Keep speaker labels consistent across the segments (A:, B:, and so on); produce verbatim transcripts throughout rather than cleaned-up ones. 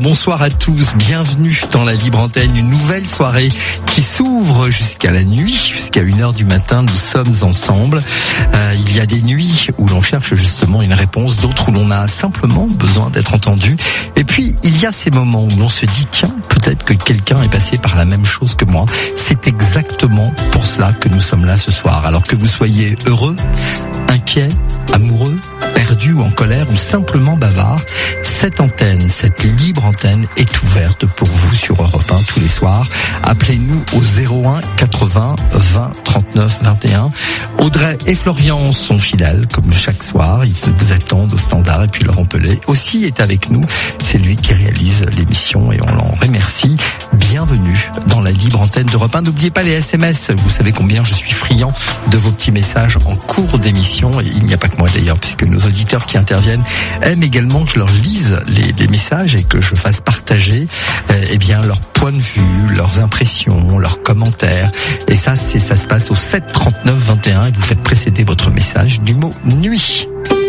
A: bonsoir à tous, bienvenue dans la Libre Antenne, une nouvelle soirée qui s'ouvre jusqu'à la nuit, jusqu'à une heure du matin, nous sommes ensemble. Euh, il y a des nuits où l'on cherche justement une réponse, d'autres où l'on a simplement besoin d'être entendu. Et puis, il y a ces moments où l'on se dit, tiens, peut-être que quelqu'un est passé par la même chose que moi. C'est exactement pour cela que nous sommes là ce soir. Alors que vous soyez heureux, inquiet, amoureux, perdu ou en colère ou simplement bavard, cette antenne, cette libre antenne est ouverte pour vous sur Europe un tous les soirs. Appelez-nous au zéro un quatre-vingts vingt trente-neuf vingt et un. Audrey et Florian sont fidèles comme chaque soir. Ils vous attendent au standard et puis Laurent Pellet aussi est avec nous. C'est lui qui réalise l'émission et on l'en remercie. Bienvenue dans la libre antenne d'Europe un. N'oubliez pas les S M S. Vous savez combien je suis friand de vos petits messages en cours d'émission. Et il n'y a pas que moi d'ailleurs, puisque nos auditeurs qui interviennent aiment également que je leur lise les, les messages et que je fasse partager euh, eh bien leur point de vue, leurs impressions, leurs commentaires. Et ça, c'est ça se passe au sept trente-neuf vingt et un et vous faites précéder votre message du mot nuit.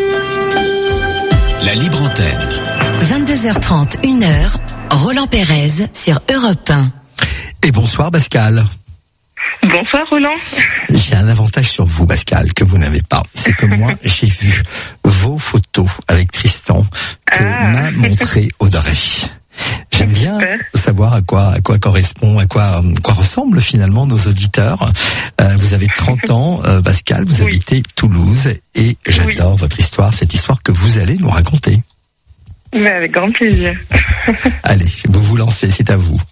B: La libre antenne.
C: vingt-deux heures trente, une heure, Roland Pérez sur Europe un.
A: Et bonsoir Pascal.
D: Bonsoir Roland.
A: J'ai un avantage sur vous Pascal que vous n'avez pas. C'est que moi j'ai vu vos photos avec Tristan que ah. m'a montré Audrey. J'aime bien savoir à quoi à quoi correspond, à quoi à quoi ressemblent finalement nos auditeurs. Euh, vous avez trente ans, euh, Pascal, vous oui. habitez Toulouse et j'adore oui. votre histoire, cette histoire que vous allez nous raconter.
D: Mais avec grand plaisir.
A: Allez, vous vous lancez, c'est à vous.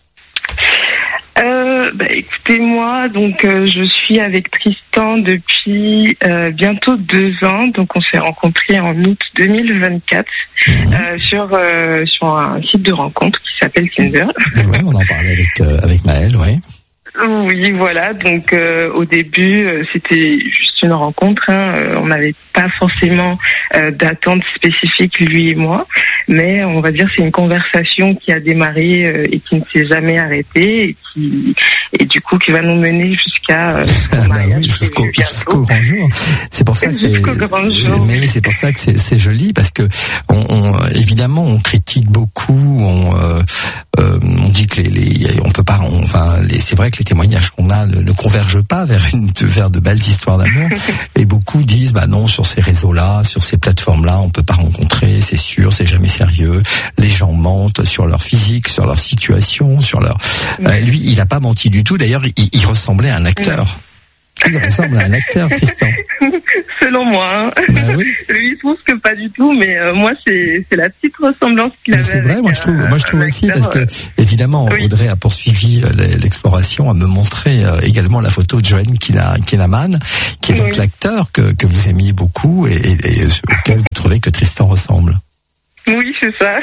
D: Euh, bah, écoutez, moi, donc euh, je suis avec Tristan depuis euh, bientôt deux ans. Donc, on s'est rencontrés en août deux mille vingt-quatre mmh. euh, sur euh, sur un site de rencontre qui s'appelle Tinder.
A: Oui, on en parlait avec euh, avec Maëlle, oui.
D: Oui, voilà. Donc, euh, au début, euh, c'était juste une rencontre. Hein. Euh, on n'avait pas forcément euh, d'attente spécifique, lui et moi. Mais on va dire c'est une conversation qui a démarré euh, et qui ne s'est jamais arrêtée et qui et du coup qui va nous mener jusqu'à euh,
A: ah bah oui, jusqu'au, jusqu'au grand jour. C'est pour ça que c'est mais c'est pour ça que c'est, c'est joli parce que on, on évidemment on critique beaucoup, on euh, euh, on dit que les, les on peut pas on, enfin les, c'est vrai que les témoignages qu'on a ne, ne convergent pas vers une vers de belles histoires d'amour et beaucoup disent bah non sur ces réseaux-là, sur ces plateformes-là, on peut pas rencontrer, c'est sûr, c'est jamais sérieux. Les gens mentent sur leur physique, sur leur situation, sur leur. Mmh. Euh, lui, il a pas menti du tout. D'ailleurs, il, il ressemblait à un acteur. Il ressemble à un acteur, Tristan.
D: Selon moi. Hein.
A: Bah oui.
D: Lui, il trouve que pas du tout, mais euh, moi, c'est c'est la petite ressemblance qu'il mais avait.
A: C'est vrai,
D: avec,
A: moi je trouve,
D: euh,
A: moi je trouve aussi parce que évidemment, oui. Audrey a poursuivi l'exploration, à me montrer euh, également la photo de Joanne Kinnaman, qui est donc oui. l'acteur que que vous aimiez beaucoup et, et, et auquel vous trouvez que Tristan ressemble.
D: Oui, c'est ça.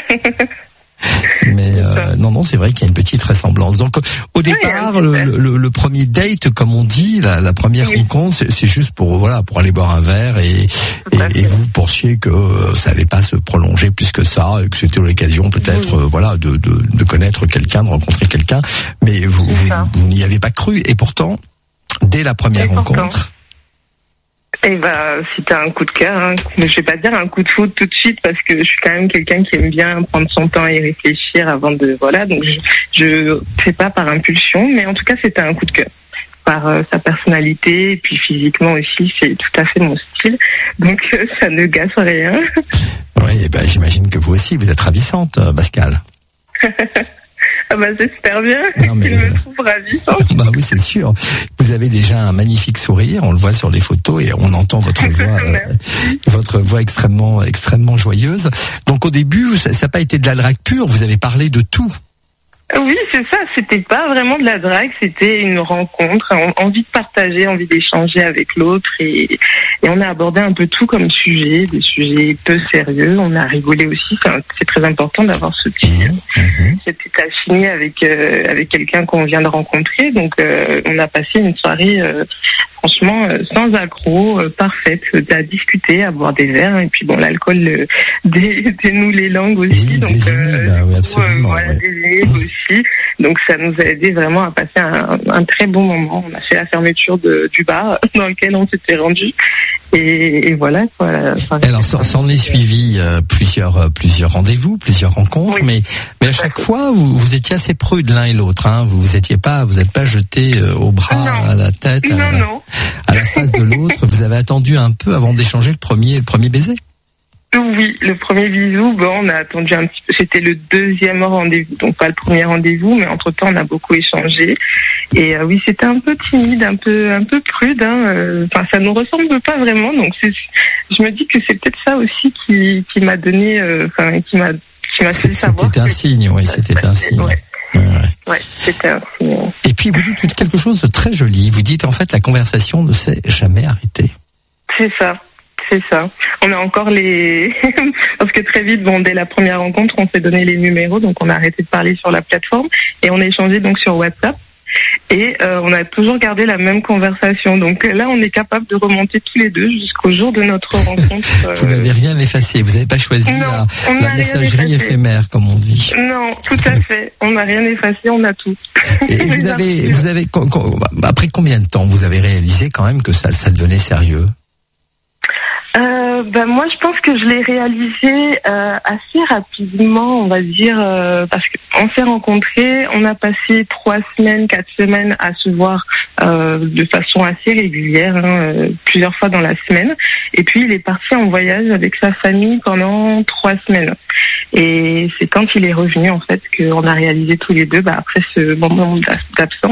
A: Mais euh, non, non, c'est vrai qu'il y a une petite ressemblance. Donc, au départ, oui, le, le, le premier date, comme on dit, la, la première oui. rencontre, c'est, c'est juste pour voilà, pour aller boire un verre et, et, et vous pensiez que ça allait pas se prolonger plus que ça, et que c'était l'occasion peut-être, oui. euh, voilà, de, de, de connaître quelqu'un, de rencontrer quelqu'un. Mais vous, vous, vous n'y avez pas cru. Et pourtant, dès la première et rencontre. Pourtant.
D: Eh ben, c'était un coup de cœur, hein. Mais je vais pas dire un coup de foudre tout de suite parce que je suis quand même quelqu'un qui aime bien prendre son temps et réfléchir avant de, voilà, donc je, je fais pas par impulsion, mais en tout cas, c'était un coup de cœur. Par euh, sa personnalité et puis physiquement aussi, c'est tout à fait mon style. Donc, euh, ça ne gâche rien.
A: Oui, eh ben, j'imagine que vous aussi, vous êtes ravissante, euh, Pascal.
D: Ah bah j'espère bien.
A: Non, mais...
D: Il me trouve ravissante.
A: Bah oui, c'est sûr. Vous avez déjà un magnifique sourire, on le voit sur les photos et on entend votre voix, euh, votre voix extrêmement, extrêmement joyeuse. Donc au début, ça n'a pas été de la drague pure. Vous avez parlé de tout.
D: Oui, c'est ça. C'était pas vraiment de la drague, c'était une rencontre, envie de partager, envie d'échanger avec l'autre, et, et on a abordé un peu tout comme sujet, des sujets peu sérieux. On a rigolé aussi. Enfin, c'est très important d'avoir ce petit, mmh. cette affinité avec euh, avec quelqu'un qu'on vient de rencontrer. Donc, euh, on a passé une soirée. Euh, Franchement, euh, sans accroc, euh, parfaite, à discuter, à boire des verres, et puis bon, l'alcool euh, dé, dénoue les langues aussi,
A: oui,
D: donc
A: désinhibe,
D: euh,
A: bah, oui, absolument,
D: euh, voilà,
A: ouais.
D: désinhibe aussi, aussi. Donc ça nous a aidé vraiment à passer un, un très bon moment. On a fait la fermeture de, du bar dans lequel on s'était rendu. Et, et voilà quoi. Enfin,
A: alors s'en est suivi euh, plusieurs euh, plusieurs rendez-vous, plusieurs rencontres, oui. mais mais à chaque fois vous, vous étiez assez prudes l'un et l'autre. Hein. Vous vous étiez pas, vous n'êtes pas jeté euh, au bras,
D: non.
A: à la tête, à,
D: non,
A: la,
D: non.
A: à la face de l'autre. Vous avez attendu un peu avant d'échanger le premier le premier baiser.
D: Oui, le premier bisou, bon, on a attendu un petit peu. C'était le deuxième rendez-vous, donc pas le premier rendez-vous, mais entre temps, on a beaucoup échangé. Et euh, oui, c'était un peu timide, un peu, un peu prude. Hein. Euh, enfin, ça nous ressemble pas vraiment. Donc, c'est, je me dis que c'est peut-être ça aussi qui, qui m'a donné, euh, enfin, qui m'a, qui m'a fait savoir.
A: C'était un signe, oui, c'était un signe.
D: Ouais.
A: Ouais.
D: Ouais, c'était un signe.
A: Et puis vous dites quelque chose de très joli. Vous dites en fait la conversation ne s'est jamais arrêtée.
D: C'est ça. C'est ça. On a encore les... Parce que très vite, bon, dès la première rencontre, on s'est donné les numéros, donc on a arrêté de parler sur la plateforme et on a échangé donc sur WhatsApp. Et euh, on a toujours gardé la même conversation. Donc là, on est capable de remonter tous les deux jusqu'au jour de notre rencontre. Euh...
A: Vous n'avez rien effacé. Vous n'avez pas choisi
D: non,
A: la, la messagerie éphémère, comme on dit.
D: Non, tout à fait. On n'a rien effacé, on a tout.
A: Et vous avez, vous avez, après combien de temps vous avez réalisé quand même que ça, ça devenait sérieux?
D: Euh, ben moi, je pense que je l'ai réalisé euh, assez rapidement, on va dire, euh, parce qu'on s'est rencontrés, on a passé trois semaines, quatre semaines à se voir euh, de façon assez régulière, hein, euh, plusieurs fois dans la semaine. Et puis, il est parti en voyage avec sa famille pendant trois semaines. Et c'est quand il est revenu, en fait, qu'on a réalisé tous les deux, bah, après ce moment d'absence,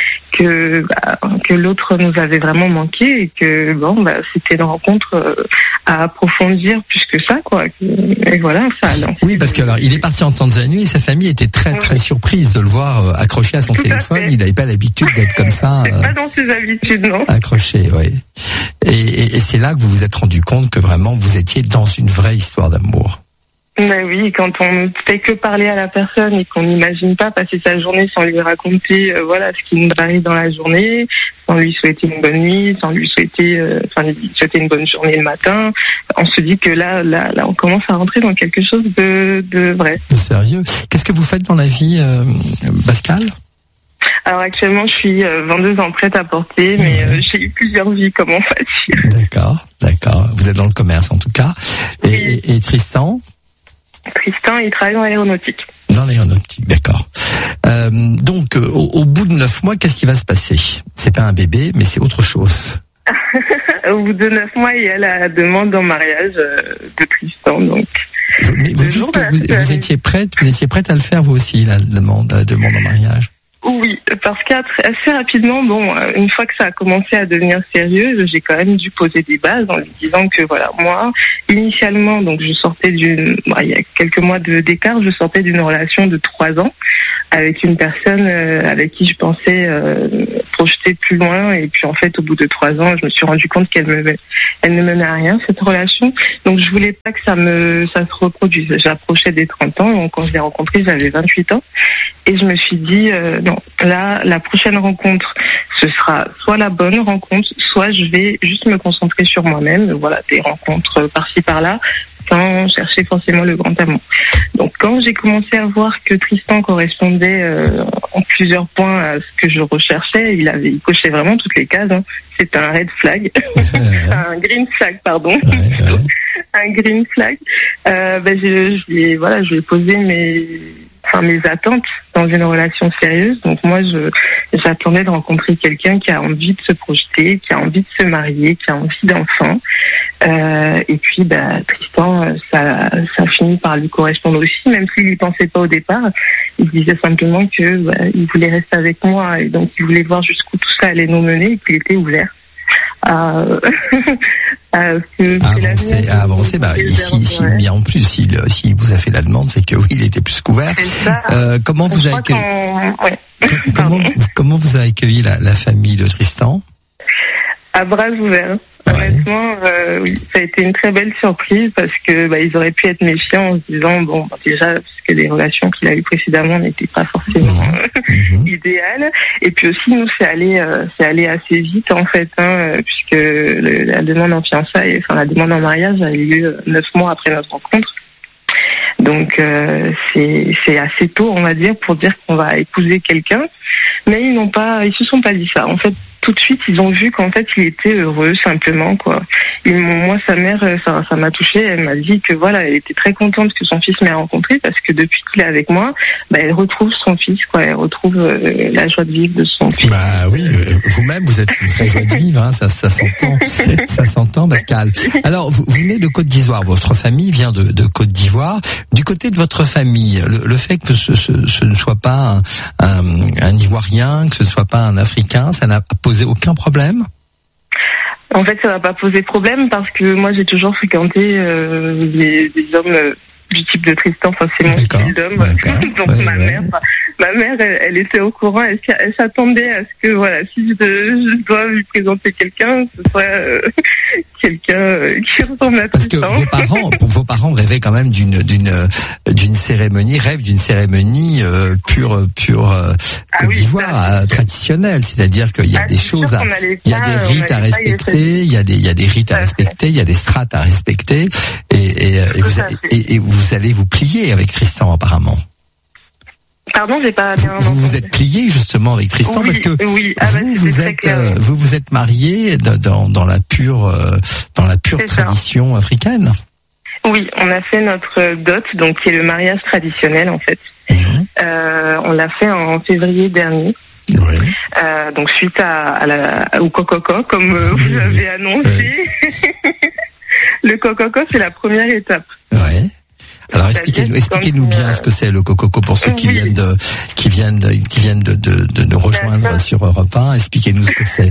D: que bah, que l'autre nous avait vraiment manqué et que bon bah c'était une rencontre euh, à approfondir plus que ça quoi. Et voilà ça. Alors,
A: oui parce que alors il est parti en Tanzanie et sa famille était très très oui. surprise de le voir euh, accroché à son Tout téléphone. Il n'avait pas l'habitude d'être comme ça.
D: C'est euh, pas dans ses habitudes non.
A: Accroché oui. Et, et, et c'est là que vous vous êtes rendu compte que vraiment vous étiez dans une vraie histoire d'amour.
D: Ben oui, quand on ne fait que parler à la personne et qu'on n'imagine pas passer sa journée sans lui raconter euh, voilà ce qui nous arrive dans la journée, sans lui souhaiter une bonne nuit, sans lui souhaiter euh, enfin lui souhaiter une bonne journée le matin, on se dit que là là là on commence à rentrer dans quelque chose de de vrai.
A: Sérieux. Qu'est-ce que vous faites dans la vie, euh, Pascal?
D: Alors actuellement, je suis euh, vendeuse en prêt-à-porter, mais euh, j'ai eu plusieurs vies, comme on va dire.
A: D'accord, d'accord. Vous êtes dans le commerce en tout cas. Et, oui. et, et Tristan?
D: Tristan, il travaille dans l'aéronautique.
A: Dans l'aéronautique, d'accord. Euh, donc, euh, au, au bout de neuf mois, qu'est-ce qui va se passer? C'est pas un bébé, mais c'est autre chose.
D: Au bout de neuf mois, il y a la demande en mariage euh, de Tristan, donc.
A: Mais vous dites que vous, vous étiez prête, vous étiez prête à le faire vous aussi, la demande, la demande en mariage?
D: Oui, parce qu'assez rapidement, bon, une fois que ça a commencé à devenir sérieux, j'ai quand même dû poser des bases en lui disant que voilà, moi, initialement, donc je sortais d'une, bon, il y a quelques mois de, d'écart, je sortais d'une relation de trois ans avec une personne euh, avec qui je pensais euh, projeter plus loin, et puis en fait, au bout de trois ans, je me suis rendu compte qu'elle me, elle ne menait à rien cette relation, donc je voulais pas que ça me, ça se reproduise. J'approchais des trente ans, donc quand je l'ai rencontré, j'avais vingt-huit ans. Et je me suis dit, euh, non, là, la prochaine rencontre, ce sera soit la bonne rencontre, soit je vais juste me concentrer sur moi-même. Voilà, des rencontres par-ci, par-là, sans chercher forcément le grand amour. Donc, quand j'ai commencé à voir que Tristan correspondait euh, en plusieurs points à ce que je recherchais, il avait, il cochait vraiment toutes les cases. Hein. C'était un red flag, un green flag, pardon, ouais, ouais. un green flag. Euh, ben, je, je lui ai, voilà, je lui ai posé mes Enfin, mes attentes dans une relation sérieuse. Donc moi, je j'attendais de rencontrer quelqu'un qui a envie de se projeter, qui a envie de se marier, qui a envie d'enfants. Euh, et puis, bah, Tristan, ça, ça finit par lui correspondre aussi, même s'il n'y pensait pas au départ. Il disait simplement que bah, il voulait rester avec moi, et donc il voulait voir jusqu'où tout ça allait nous mener, et qu'il était ouvert. Euh, euh,
A: avancer, avancer, bah, si, si, ouais. bien en plus, s'il, s'il vous a fait la demande, c'est que oui, il était plus couvert. Euh, comment vous avez accueilli, ouais. comment, comment vous avez accueilli la, la famille de Tristan?
D: À bras ouverts. Ouais. Honnêtement, euh, oui, ça a été une très belle surprise parce que bah, ils auraient pu être méfiants en se disant bon, bah, déjà parce que les relations qu'il a eues précédemment n'étaient pas forcément mmh. idéales. Et puis aussi nous c'est allé, euh, c'est allé assez vite en fait, hein, puisque le, la demande en fiançailles, enfin la demande en mariage a eu lieu neuf mois après notre rencontre. Donc euh, c'est c'est assez tôt, on va dire, pour dire qu'on va épouser quelqu'un. Mais ils n'ont pas, ils se sont pas dit ça. En fait, tout de suite, ils ont vu qu'en fait, il était heureux, simplement, quoi. Ils m'ont, moi, sa mère, ça, ça m'a touchée. Elle m'a dit que voilà, elle était très contente que son fils m'ait rencontré parce que depuis qu'il est avec moi, bah, elle retrouve son fils, quoi. Elle retrouve euh, la joie de vivre de son fils.
A: Bah oui, euh, vous-même, vous êtes une vraie joie de vivre, hein, ça, ça s'entend, ça s'entend, Pascal. Alors, vous, vous venez de Côte d'Ivoire. Votre famille vient de, de Côte d'Ivoire. Du côté de votre famille, le, le fait que ce, ce, ce ne soit pas un, un, un Ivoirien, que ce ne soit pas un Africain, ça n'a posé aucun problème?
D: En fait, ça va pas poser problème parce que moi, j'ai toujours fréquenté euh, des, des hommes euh, du type de Tristan, enfin c'est mon style d'homme. Donc ouais, ma ouais. mère, ma mère, elle, elle était au courant, elle, elle s'attendait à ce que voilà, si je, je dois lui présenter quelqu'un, ce soit euh, quelqu'un euh, qui ressemble à
A: Tristan. Parce que vos parents, vos parents rêvaient quand même d'une d'une d'une cérémonie, rêvent d'une cérémonie euh, pure pure euh,
D: ah
A: Côte
D: oui,
A: d'Ivoire, traditionnelle, c'est-à-dire qu'il y a ah, des choses, à, il y a des rites à respecter, il y a des il y a des rites à respecter, il y a des strates à respecter, et et, et vous et, et vous Vous allez vous plier avec Tristan apparemment.
D: Pardon, j'ai pas bien
A: Vous vous êtes plié justement avec Tristan
D: oui,
A: parce que
D: oui. Ah bah,
A: vous vous êtes euh, vous vous êtes marié dans dans la pure euh, dans la pure tradition ça. africaine.
D: Oui, on a fait notre dot, donc qui est le mariage traditionnel en fait. Mmh. Euh, on l'a fait en février dernier.
A: Oui.
D: Euh, donc suite à, à la au cococo comme euh, vous oui, avez oui. annoncé. Oui. Le cococo, c'est la première étape.
A: Ouais. Alors expliquez-nous, expliquez-nous bien ce que c'est le cococo pour ceux qui oui. viennent de qui viennent de, qui viennent de, de, de nous rejoindre D'accord. sur Europe un. Expliquez-nous ce que c'est.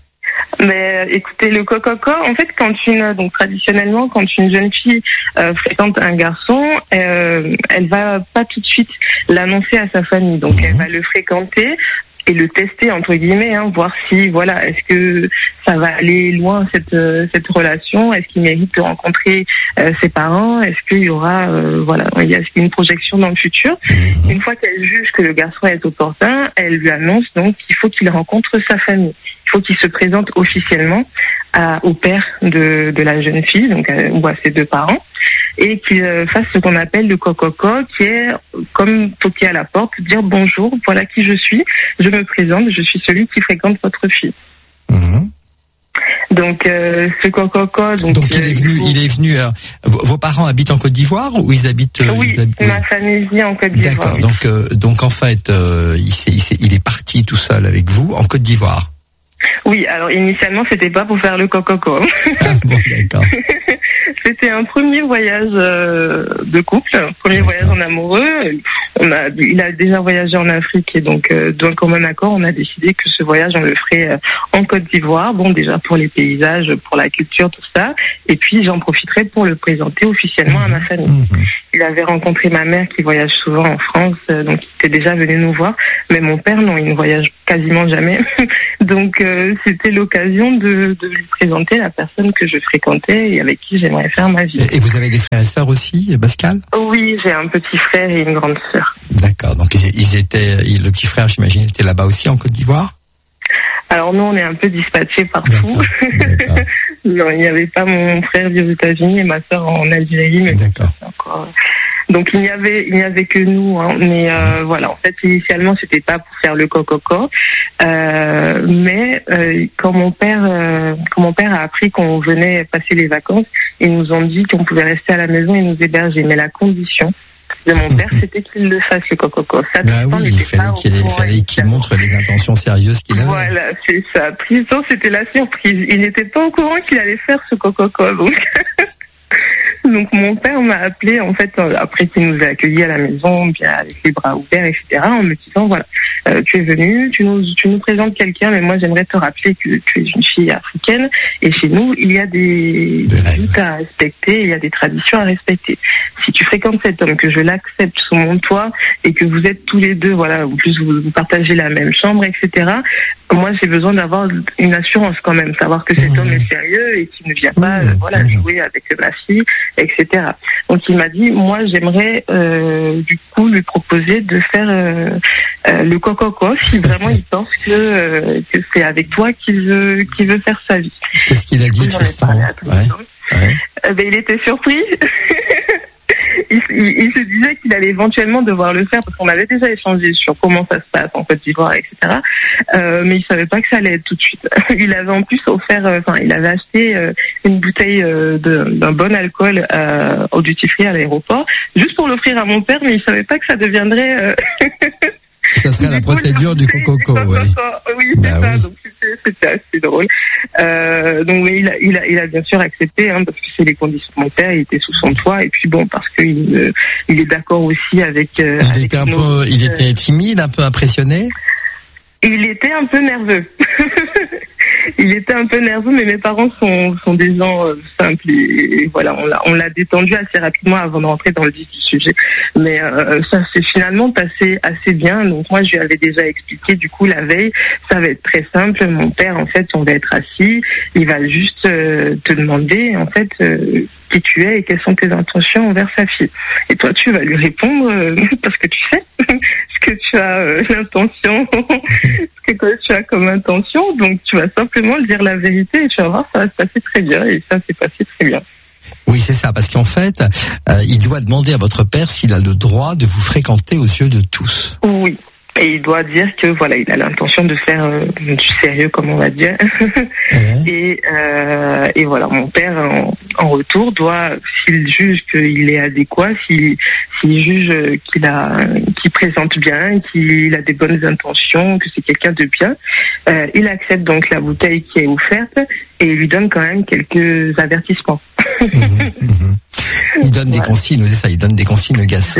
D: Mais écoutez, le cococo, en fait, quand une donc traditionnellement, quand une jeune fille euh, fréquente un garçon, euh, elle va pas tout de suite l'annoncer à sa famille. Donc mmh. elle va le fréquenter et le tester entre guillemets, hein, voir si voilà, est-ce que ça va aller loin cette euh, cette relation, est-ce qu'il mérite de rencontrer euh, ses parents, est-ce qu'il y aura euh, voilà, il y a une projection dans le futur. Mmh. Une fois qu'elle juge que le garçon est opportun, elle lui annonce donc qu'il faut qu'il rencontre sa famille. Il faut qu'il se présente officiellement à, au père de de la jeune fille, donc à, ou à ses deux parents, et qu'il euh, fasse ce qu'on appelle le cococo, qui est comme toquer à la porte, dire bonjour, voilà qui je suis, je me présente, je suis celui qui fréquente votre fille. Mmh. Donc euh, ce cococo, donc,
A: donc il est venu, vous... il est venu. Euh, vos parents habitent en Côte d'Ivoire ou ils habitent euh,
D: Oui,
A: ils habitent,
D: ma famille vit en Côte d'Ivoire.
A: D'accord. Donc euh, donc en fait, euh, il, s'est, il, s'est, il est parti tout seul avec vous en Côte d'Ivoire.
D: Oui, alors initialement c'était pas pour faire le cococo.
A: Ah, bon, d'accord.
D: C'était un premier voyage euh, de couple, un premier d'accord. voyage en amoureux. On a, il a déjà voyagé en Afrique et donc euh, d'un commun accord, on a décidé que ce voyage on le ferait euh, en Côte d'Ivoire. Bon, déjà pour les paysages, pour la culture, tout ça. Et puis j'en profiterai pour le présenter officiellement à ma famille. Mmh. Il avait rencontré ma mère qui voyage souvent en France, euh, donc il était déjà venu nous voir. Mais mon père, non, il ne voyage quasiment jamais. Donc euh, c'était l'occasion de, de lui présenter la personne que je fréquentais et avec qui j'aimerais faire ma vie.
A: Et vous avez des frères et sœurs aussi, Pascal ?
D: Oui, j'ai un petit frère et une grande sœur.
A: D'accord, donc ils étaient, le petit frère, j'imagine, était là-bas aussi en Côte d'Ivoire ?
D: Alors nous, on est un peu dispatchés partout. D'accord. D'accord. Non, il n'y avait pas mon frère aux États-Unis et ma sœur en Algérie, mais
A: D'accord.
D: encore... Donc il n'y avait il n'y avait que nous, hein. Mais euh, voilà, en fait initialement c'était pas pour faire le cococo, euh, mais euh, quand mon père euh, quand mon père a appris qu'on venait passer les vacances, ils nous ont dit qu'on pouvait rester à la maison et nous héberger, mais la condition de mon père c'était qu'il le fasse le cococo. Ça,
A: bah oui, il fallait qu'il, il fallait qu'il montre les intentions sérieuses qu'il avait.
D: Voilà, c'est ça. Tristan, c'était la surprise. Il n'était pas au courant qu'il allait faire ce cococo, donc. Donc mon père m'a appelé en fait après qu'il nous a accueillis à la maison bien avec les bras ouverts, et cetera, en me disant voilà, euh, tu es venu, tu nous tu nous présentes quelqu'un, mais moi j'aimerais te rappeler que tu es une fille africaine et chez nous il y a des rites à respecter, il y a des traditions à respecter. Si tu fréquentes cet homme, que je l'accepte sous mon toit et que vous êtes tous les deux voilà, en plus vous, vous partagez la même chambre, et cetera. Moi j'ai besoin d'avoir une assurance quand même, savoir que cet mmh. homme est sérieux et qu'il ne vient pas mmh. euh, voilà jouer avec ma fille, et cetera. Donc il m'a dit, moi j'aimerais euh, du coup lui proposer de faire euh, euh, le cococo si vraiment il pense que, euh, que c'est avec toi qu'il veut, qu'il veut faire sa vie.
A: Qu'est-ce qu'il a dit, Tristan ? Ouais. Ouais.
D: Euh, ben, il était surpris. il, il, il se disait qu'il allait éventuellement devoir le faire parce qu'on avait déjà échangé sur comment ça se passe en Côte d'Ivoire, et cetera. Euh, mais il savait pas que ça allait être tout de suite. Il avait en plus offert, enfin, euh, il avait acheté euh, une bouteille euh, de, d'un bon alcool euh, au duty free à l'aéroport, juste pour l'offrir à mon père, mais il savait pas que ça deviendrait. Euh...
A: Ça serait la procédure du coco, oui.
D: Oui, c'est bah, ça. Oui. Donc c'était, c'était assez drôle. Euh, donc mais il a, il a, il a bien sûr accepté, hein, parce que c'est les conditions de mon père. Il était sous son toit, et puis bon, parce qu'il, euh, il est d'accord aussi avec. Euh,
A: il
D: avec
A: était un peu, euh, il était timide, un peu impressionné.
D: Il était un peu nerveux. Il était un peu nerveux, mais mes parents sont, sont des gens euh, simples et, et voilà, on l'a, on l'a détendu assez rapidement avant de rentrer dans le vif du sujet. Mais euh, ça s'est finalement passé assez bien. Donc moi, je lui avais déjà expliqué, du coup, la veille, ça va être très simple. Mon père, en fait, on va être assis. Il va juste euh, te demander, en fait, euh, qui tu es et quelles sont tes intentions envers sa fille. Et toi, tu vas lui répondre euh, parce que tu sais ce que tu as euh, l'intention, ce que toi, tu as comme intention. Donc, tu vas simplement lui dire la vérité et tu vas voir, ça va se passer très bien. Et ça s'est passé très bien.
A: Oui, c'est ça, parce qu'en fait, euh, il doit demander à votre père s'il a le droit de vous fréquenter aux yeux de tous.
D: Oui. Et il doit dire que voilà, il a l'intention de faire euh, du sérieux, comme on va dire. Ouais. Et euh, et voilà, mon père en, en retour doit, s'il juge qu'il est adéquat, s'il s'il juge qu'il a, qu'il présente bien, qu'il a des bonnes intentions, que c'est quelqu'un de bien, euh, il accepte donc la bouteille qui est offerte et il lui donne quand même quelques avertissements. Mmh,
A: mmh. Il donne des ouais. consignes, c'est ça, il donne des consignes au garçon.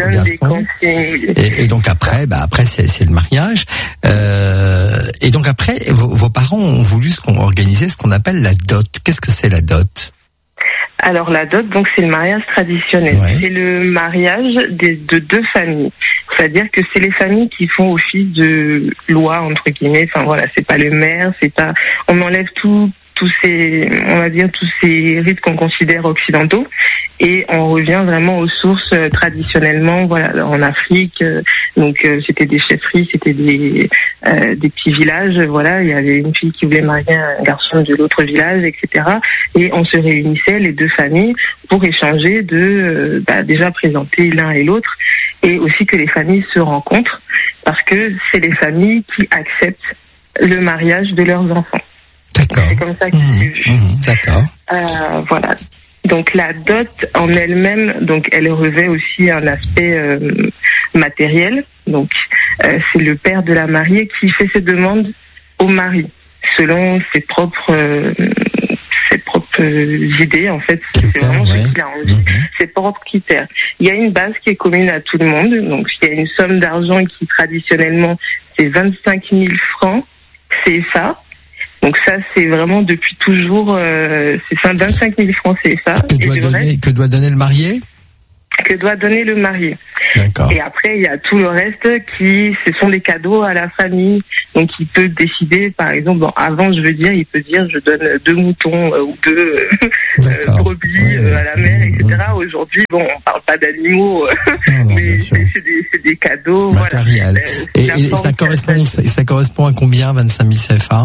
A: Et, et donc après, bah après c'est, c'est le mariage. Euh, et donc après, vos, vos parents ont voulu ce qu'on organisait ce qu'on appelle la dot. Qu'est-ce que c'est la dot?
D: Alors la dot, donc c'est le mariage traditionnel. Ouais. C'est le mariage des, de deux familles. C'est-à-dire que c'est les familles qui font office de loi entre guillemets. Enfin voilà, c'est pas le maire, c'est pas. On enlève tout. tous ces, on va dire, tous ces rites qu'on considère occidentaux, et on revient vraiment aux sources euh, traditionnellement, voilà, en Afrique, euh, donc euh, c'était des chefferies, c'était des, euh, des petits villages, voilà, il y avait une fille qui voulait marier un garçon de l'autre village, et cetera. Et on se réunissait, les deux familles, pour échanger de, euh, bah, déjà présenter l'un et l'autre, et aussi que les familles se rencontrent, parce que c'est les familles qui acceptent le mariage de leurs enfants.
A: D'accord.
D: C'est comme ça que
A: mmh,
D: c'est vu.
A: Mmh, d'accord.
D: Euh, voilà. Donc la dot en elle-même, donc elle revêt aussi un aspect euh, matériel. Donc euh, c'est le père de la mariée qui fait ses demandes au mari selon ses propres euh, ses propres idées. En fait, c'est
A: critères,
D: vraiment
A: ouais.
D: ce qu'il a envie, mmh. ses propres critères. Il y a une base qui est commune à tout le monde. Donc il y a une somme d'argent qui traditionnellement c'est vingt-cinq mille francs C F A. Donc ça, c'est vraiment depuis toujours, euh, c'est vingt-cinq mille francs C F A.
A: Que doit, donner, reste, que doit donner le marié ?
D: Que doit donner le marié.
A: D'accord.
D: Et après, il y a tout le reste qui, ce sont des cadeaux à la famille. Donc il peut décider, par exemple, bon, avant, je veux dire, il peut dire, je donne deux moutons euh, ou deux euh, brebis oui, euh, à la mère, et cetera. Oui. Aujourd'hui, bon, on parle pas d'animaux, non, non, mais c'est, c'est, des, c'est des cadeaux.
A: Matériel. Voilà. Et, et ça correspond, ça, ça correspond à combien, vingt-cinq mille C F A ?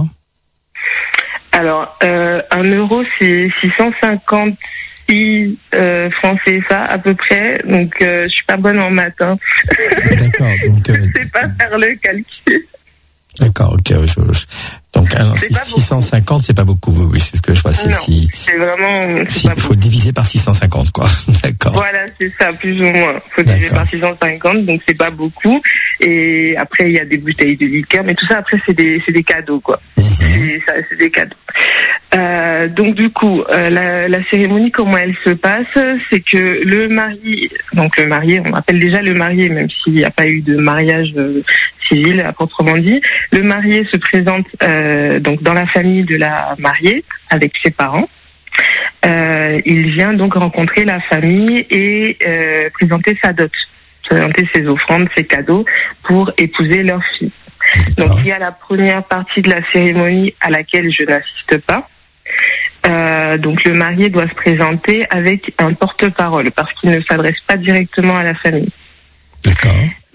D: Alors, euh, un euro, c'est six cent cinquante-six euh, francs C F A à peu près. Donc, euh, je suis pas bonne en maths. Hein.
A: D'accord. Donc, euh...
D: je sais pas faire le calcul.
A: D'accord, ok. Je, je... Donc, alors, six cent cinquante, c'est pas beaucoup. Oui, c'est ce que je vois. C'est
D: non,
A: si.
D: C'est vraiment. C'est
A: si, il faut le diviser par six cent cinquante, quoi. D'accord.
D: Voilà, c'est ça, plus ou moins. Il faut diviser par six cent cinquante, donc c'est pas beaucoup. Et après, il y a des bouteilles de liqueur, mais tout ça, après, c'est des, c'est des cadeaux, quoi. Mmh. C'est, ça, c'est des cadeaux. Euh, donc du coup, euh, la, la cérémonie, comment elle se passe, c'est que le mari, donc le marié, on appelle déjà le marié, même s'il n'y a pas eu de mariage euh, civil à proprement dit, le marié se présente euh, donc dans la famille de la mariée avec ses parents. Euh, il vient donc rencontrer la famille et euh, présenter sa dot, présenter ses offrandes, ses cadeaux pour épouser leur fille. Donc il y a la première partie de la cérémonie à laquelle je n'assiste pas. Euh, donc le marié doit se présenter avec un porte-parole parce qu'il ne s'adresse pas directement à la famille.
A: D'accord.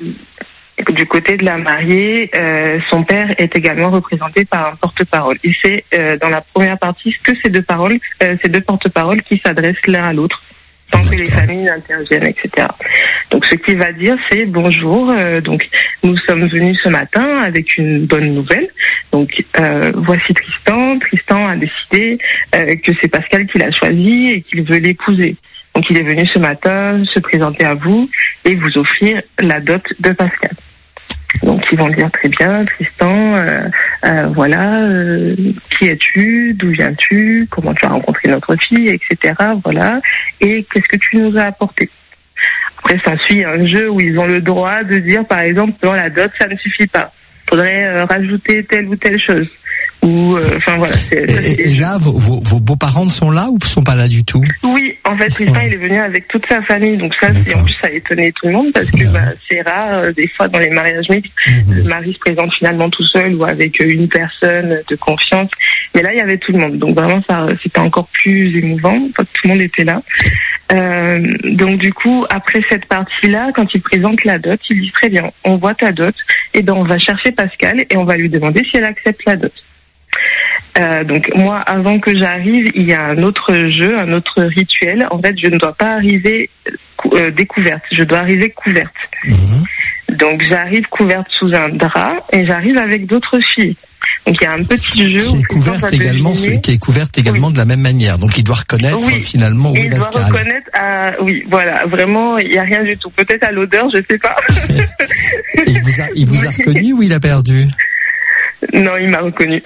D: Du côté de la mariée, euh, son père est également représenté par un porte-parole. Et c'est euh, dans la première partie que ces deux paroles, euh, ces deux porte-paroles qui s'adressent l'un à l'autre tant
A: D'accord.
D: que les familles interviennent, et cetera. Donc ce qu'il va dire, c'est bonjour. Euh, donc nous sommes venus ce matin avec une bonne nouvelle. Donc euh, voici Tristan. Tristan a décidé euh, que c'est Pascal qui l'a choisi et qu'il veut l'épouser. Donc il est venu ce matin se présenter à vous et vous offrir la dot de Pascal. Donc ils vont dire très bien, Tristan, euh, euh, voilà, euh, qui es-tu, d'où viens-tu, comment tu as rencontré notre fille, et cetera. Voilà, et qu'est-ce que tu nous as apporté. Après s'ensuit un jeu où ils ont le droit de dire, par exemple, dans la dot ça ne suffit pas, faudrait euh, rajouter telle ou telle chose. Ou, enfin euh, voilà. C'est,
A: et, et, et là, vos, vos, vos beaux-parents sont là ou sont pas là du tout?
D: Oui, en fait, Tristan il est venu avec toute sa famille, donc ça, c'est, en plus, ça a étonné tout le monde parce que bah, c'est rare euh, des fois dans les mariages mixtes, mmh. le mari se présente finalement tout seul ou avec euh, une personne de confiance. Mais là, il y avait tout le monde, donc vraiment, ça, c'était encore plus émouvant. Tout le monde était là. Euh, donc du coup, après cette partie-là, quand il présente la dot, il dit très bien, on voit ta dot, et ben on va chercher Pascal et on va lui demander si elle accepte la dot. Euh, donc moi, avant que j'arrive, il y a un autre jeu, un autre rituel. En fait, je ne dois pas arriver euh, découverte, je dois arriver couverte. Mmh. Donc j'arrive couverte sous un drap et j'arrive avec d'autres filles. Donc il y a un petit jeu
A: qui est couverte également, qui est couverte également oui. de la même manière. Donc il doit reconnaître oui. finalement où est Pascal.
D: Il doit reconnaître, à... oui, voilà, vraiment, il n'y a rien du tout. Peut-être à l'odeur, je sais pas.
A: il vous a, il vous a reconnu ou il a perdu?
D: Non, il m'a reconnu.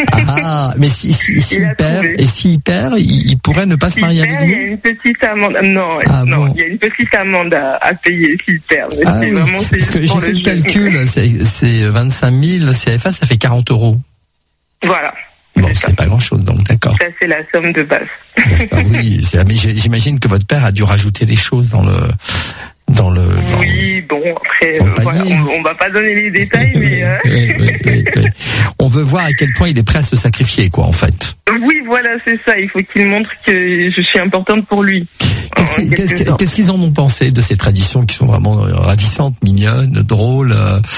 A: Ah, mais si, si, si il, il perd, et s'il perd, il, il pourrait ne pas se marier avec vous?
D: Il y a une petite amende. Non, ah, non, bon. il y a une petite amende à, à payer s'il perd. Mais
A: ah,
D: c'est
A: oui,
D: vraiment, c'est
A: parce que j'ai fait le calcul, c'est, c'est vingt-cinq mille C F A, ça fait quarante euros.
D: Voilà.
A: Bon, c'est, c'est pas grand-chose, donc d'accord.
D: Ça, c'est la somme de base.
A: D'accord, oui, c'est, mais j'imagine que votre père a dû rajouter des choses dans le... Dans le, dans
D: oui, bon, après, euh, voilà, on, on va pas donner les détails, mais... Euh...
A: oui, oui, oui, oui. On veut voir à quel point il est prêt à se sacrifier, quoi, en fait.
D: Oui, voilà, c'est ça. Il faut qu'il montre que je suis importante pour lui.
A: Qu'est-ce, en, qu'est-ce, qu'est-ce qu'ils en ont pensé de ces traditions qui sont vraiment ravissantes, mignonnes, drôles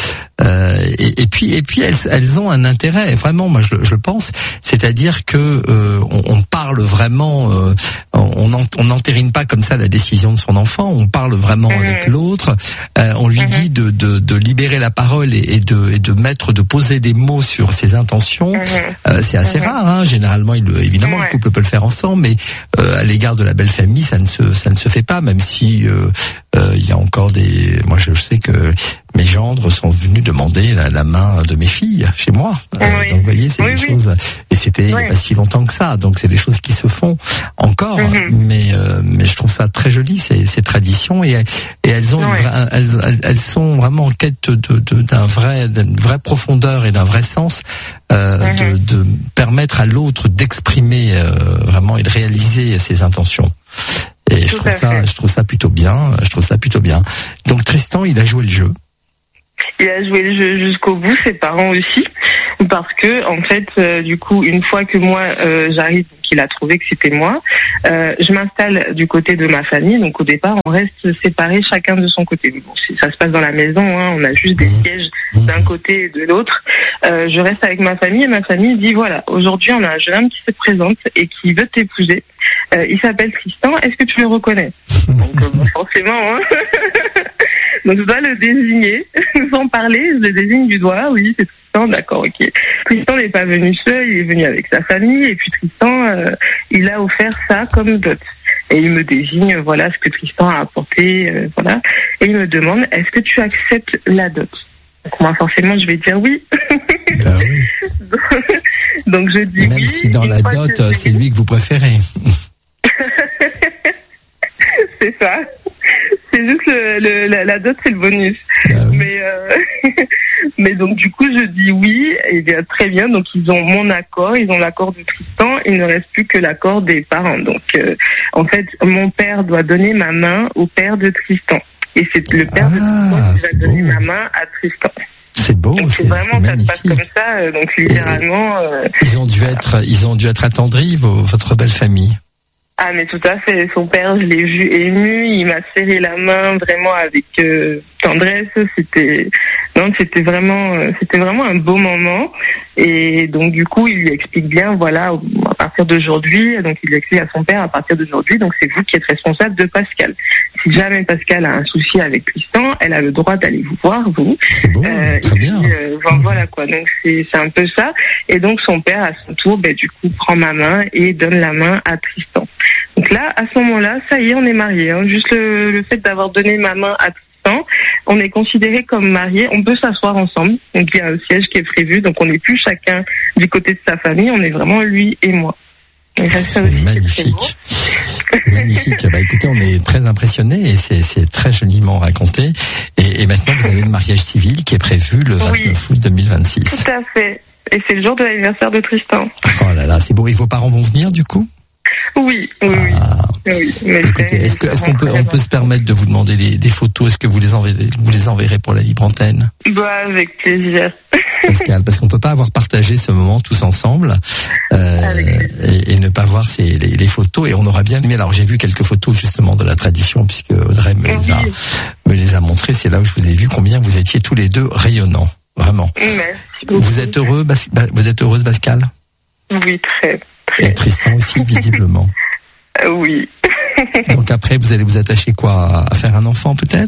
A: euh, et, et puis, et puis elles, elles ont un intérêt. Vraiment, moi, je, je le pense. C'est-à-dire que euh, on, on parle vraiment. Euh, on n'entérine pas comme ça la décision de son enfant. On parle vraiment mmh. avec l'autre. Euh, on lui mmh. dit de, de, de libérer la parole et, et de, et de mettre, de poser des mots sur ses intentions. Mmh. Euh, c'est assez mmh. rare, hein. Généralement, il, évidemment, ouais. le couple peut le faire ensemble, mais euh, à l'égard de la belle famille, ça ne se, ça ne se fait pas, même si euh, euh, il y a encore des. Moi, je sais que mes gendres sont venus demander la, la main de mes filles chez moi. Euh, oui. Donc, vous voyez, c'est oui, des oui. choses. Et c'était oui. il n'y a pas si longtemps que ça. Donc, c'est des choses qui se font encore. Mm-hmm. Mais, euh, mais je trouve ça très joli ces, ces traditions et, et elles ont, oui. une vraie, elles, elles sont vraiment en quête de, de d'un vrai, d'une vraie profondeur et d'un vrai sens. Euh, mm-hmm. de, de permettre à l'autre d'exprimer euh, vraiment et de réaliser ses intentions. Et Tout je trouve ça, fait. je trouve ça plutôt bien. Je trouve ça plutôt bien. Donc Tristan, il a joué le jeu.
D: Il a joué le jeu jusqu'au bout, ses parents aussi, parce que en fait, euh, du coup, une fois que moi euh, j'arrive, qu'il a trouvé que c'était moi, euh, je m'installe du côté de ma famille. Donc au départ, on reste séparés chacun de son côté. Bon, ça se passe dans la maison, hein, on a juste des sièges d'un côté et de l'autre. Euh, je reste avec ma famille et ma famille dit voilà, aujourd'hui on a un jeune homme qui se présente et qui veut t'épouser. Euh, il s'appelle Tristan. Est-ce que tu le reconnais? Donc euh, forcément. Hein. Donc je dois le désigner, sans parler, je le désigne du doigt, oui, c'est Tristan, d'accord, ok. Tristan n'est pas venu seul, il est venu avec sa famille, et puis Tristan, euh, il a offert ça comme dot. Et il me désigne, voilà, ce que Tristan a apporté, euh, voilà. Et il me demande, est-ce que tu acceptes la dot? Donc moi, forcément, je vais dire oui.
A: Ben oui.
D: Donc je dis
A: Même
D: oui.
A: Même si dans la dot, c'est lui que vous préférez.
D: C'est ça. C'est juste le, le, la, la dot, c'est le bonus. Ah oui. Mais, euh, mais donc du coup, je dis oui. Et bien très bien. Donc ils ont mon accord, ils ont l'accord de Tristan. Il ne reste plus que l'accord des parents. Donc euh, en fait, mon père doit donner ma main au père de Tristan. Et c'est le père ah, de Tristan qui va donner ma main à Tristan.
A: C'est beau,
D: donc
A: c'est,
D: c'est vraiment
A: c'est
D: ça se passe comme ça. Donc littéralement. Euh,
A: ils ont dû être, ils ont dû être attendris, vos, votre belle famille.
D: Ah mais tout à fait, son père, je l'ai vu ému, il m'a serré la main vraiment avec euh, tendresse, c'était non, c'était vraiment euh, c'était vraiment un beau moment et donc du coup, il lui explique bien voilà, à partir d'aujourd'hui, donc il lui explique à son père à partir d'aujourd'hui, donc c'est vous qui êtes responsable de Pascal. Si jamais Pascal a un souci avec Tristan, elle a le droit d'aller vous voir vous.
A: C'est beau, euh, très bien.
D: Puis, euh, voilà quoi. Donc c'est c'est un peu ça et donc son père à son tour ben du coup prend ma main et donne la main à Tristan. Donc là, à ce moment-là, ça y est, on est mariés. Hein. Juste le, le fait d'avoir donné ma main à Tristan, on est considérés comme mariés. On peut s'asseoir ensemble. Donc il y a un siège qui est prévu. Donc on n'est plus chacun du côté de sa famille. On est vraiment lui et moi.
A: Et ça, ça aussi, magnifique. C'est magnifique. Bah écoutez, on est très impressionnés et c'est, c'est très joliment raconté. Et, et maintenant, vous avez le mariage civil qui est prévu le vingt-neuf août deux mille vingt-six.
D: Tout à fait. Et c'est le jour de l'anniversaire de Tristan.
A: Oh là là, c'est beau. Et vos parents vont venir du coup ?
D: Oui, oui,
A: ah.
D: oui. oui mais
A: écoutez, est-ce, que, est-ce qu'on peut, on peut se permettre de vous demander les, des photos ? Est-ce que vous les enverrez, vous les enverrez pour la libre antenne ?
D: Bah, avec plaisir.
A: Pascal, parce qu'on peut pas avoir partagé ce moment tous ensemble euh, et, et ne pas voir ces, les, les photos. Et on aura bien aimé. Alors j'ai vu quelques photos justement de la tradition puisque Audrey me, oui. les, a, me les a montrées. C'est là où je vous ai vu combien vous étiez tous les deux rayonnants, vraiment.
D: Merci beaucoup.
A: Vous êtes heureux, Bas, vous êtes heureuse, Pascal ?
D: Oui, très.
A: Et Tristan aussi, visiblement.
D: Euh, oui.
A: Donc après, vous allez vous attacher quoi ? À faire un enfant peut-être ?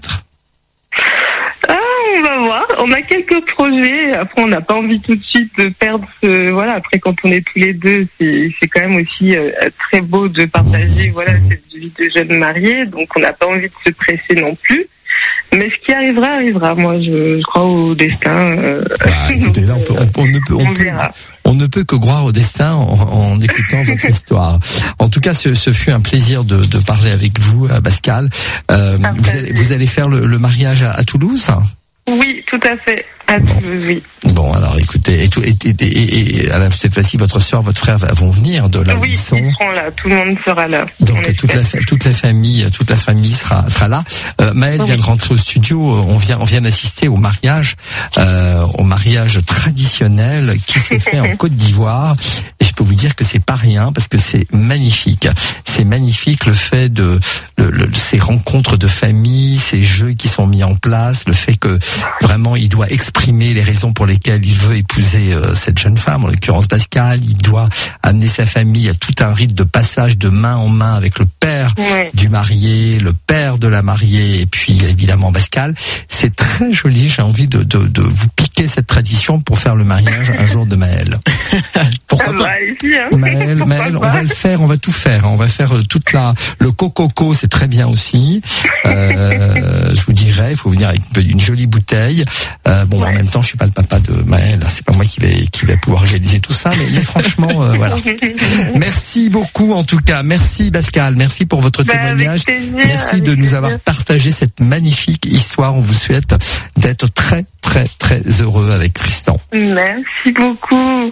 D: Ah, on va voir. On a quelques projets. Après, on n'a pas envie tout de suite de perdre ce... Voilà, après, quand on est tous les deux, c'est, c'est quand même aussi euh, très beau de partager voilà, cette vie de jeune marié. Donc, on n'a pas envie de se presser non plus. Mais ce qui arrivera, arrivera. Moi, je, je crois au destin. Euh...
A: Bah, écoutez, là, on, peut, on, on, ne peut, on,
D: on,
A: peut, on ne peut que croire au destin en, en écoutant votre histoire. En tout cas, ce, ce fut un plaisir de, de parler avec vous, Pascal. Euh, vous, allez, vous allez faire le, le mariage à, à Toulouse ?
D: Oui, tout à fait. À Toulouse, oui.
A: Bon, alors écoutez, et, tout, et, et, et, et à la, cette fois-ci, votre soeur, votre frère vont venir de là où
D: oui,
A: ils sont.
D: Oui, ils seront là. Tout le monde sera là.
A: Donc toute la, toute la famille, toute la famille sera sera là. Euh, Maëlle oui. vient de rentrer au studio. On vient on vient d'assister au mariage, euh, au mariage traditionnel qui s'est fait en Côte d'Ivoire. Et je peux vous dire que c'est pas rien parce que c'est magnifique. C'est magnifique le fait de le, le, ces rencontres de famille, ces jeux qui sont mis en place, le fait que vraiment il doit exprimer les raisons pour lesquelles il veut épouser euh, cette jeune femme, en l'occurrence Pascal. Il doit amener sa famille à tout un rite de passage de main en main avec le père oui. du marié, le père de la mariée et puis évidemment Pascal. C'est très joli. J'ai envie de, de, de vous piquer cette tradition pour faire le mariage un jour de Maëlle. Pourquoi pas
D: ici, hein.
A: Maëlle, Maëlle, on va le faire, on va tout faire. On va faire toute la le cococo, c'est très bien aussi. Euh, je vous dirais, il faut venir avec une jolie bouteille. Euh, bon, ouais. En même temps, je suis pas le papa de Maëlle. C'est pas moi qui vais qui va pouvoir réaliser tout ça, mais, mais franchement, euh, voilà. Merci beaucoup en tout cas. Merci Pascal. Merci pour votre
D: bah,
A: témoignage.
D: Plaisir,
A: merci de nous
D: plaisir.
A: avoir partagé cette magnifique histoire. On vous souhaite d'être très très très heureux avec Tristan.
D: Merci beaucoup.